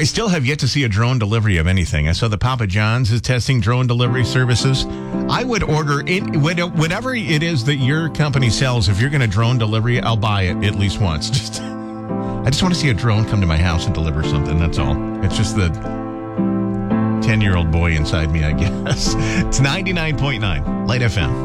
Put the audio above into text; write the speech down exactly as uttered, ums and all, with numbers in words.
I still have yet to see a drone delivery of anything. I saw the Papa John's is testing drone delivery services. I would order in whatever it is that your company sells. If you're going to drone delivery, I'll buy it at least once. Just, I just want to see a drone come to my house and deliver something. That's all. It's just the ten-year-old boy inside me, I guess. It's ninety-nine point nine Light F M.